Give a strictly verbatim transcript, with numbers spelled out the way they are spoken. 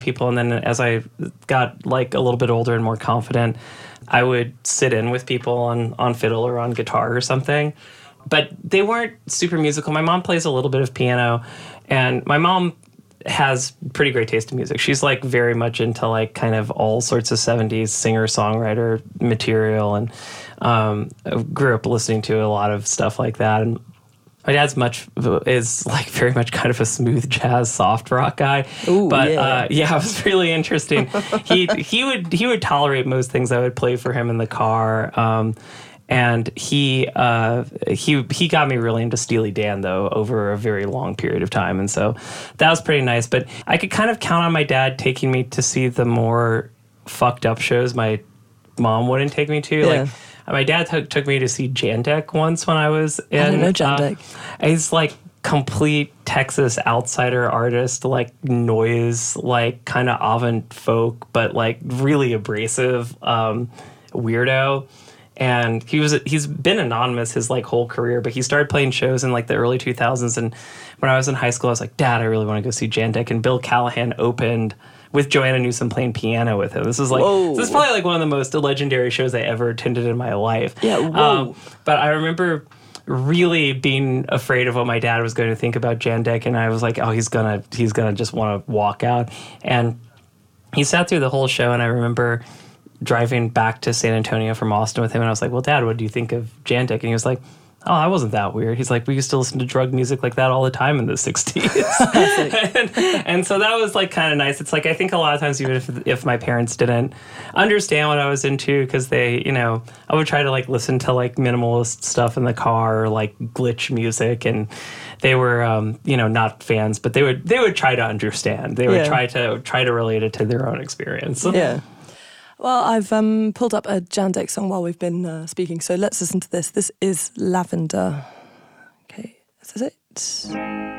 people. And then as I got like a little bit older and more confident, I would sit in with people on, on fiddle or on guitar or something. But they weren't super musical. My mom plays a little bit of piano, and my mom has pretty great taste in music. She's like very much into like kind of all sorts of seventies singer-songwriter material, and um, I grew up listening to a lot of stuff like that. And my dad's much is like very much kind of a smooth jazz, soft rock guy. Ooh, but yeah. Uh, yeah, it was really interesting. he he would he would tolerate most things I would play for him in the car. Um, And he uh, he he got me really into Steely Dan, though, over a very long period of time. And so that was pretty nice. But I could kind of count on my dad taking me to see the more fucked up shows my mom wouldn't take me to. Yeah. Like, my dad t- took me to see Jandek once when I was in. I don't know Jandek. Uh, he's like complete Texas outsider artist, like noise, like kind of avant folk, but like really abrasive um, weirdo. And he was he's been anonymous his like whole career, but he started playing shows in like the early two thousands. And when I was in high school, I was like, Dad, I really want to go see Jandek. And Bill Callahan opened with Joanna Newsom playing piano with him. This is like Whoa. this is probably like one of the most legendary shows I ever attended in my life. Yeah, whoa. Um, but I remember really being afraid of what my dad was going to think about Jandek, and I was like, oh, he's gonna he's gonna just want to walk out. And he sat through the whole show, and I remember driving back to San Antonio from Austin with him, and I was like, well, Dad, what do you think of Jandek? And he was like, oh, that wasn't that weird. He's like, we used to listen to drug music like that all the time in the sixties. and, and so that was like kind of nice. It's like, I think a lot of times, even if, if my parents didn't understand what I was into, because they, you know, I would try to like listen to like minimalist stuff in the car, or like glitch music, and they were, um, you know, not fans, but they would, they would try to understand. They would Yeah. try to, try to relate it to their own experience. Yeah. Well, I've um, pulled up a Jandek song while we've been uh, speaking, so let's listen to this. This is Lavender. Okay, is this it?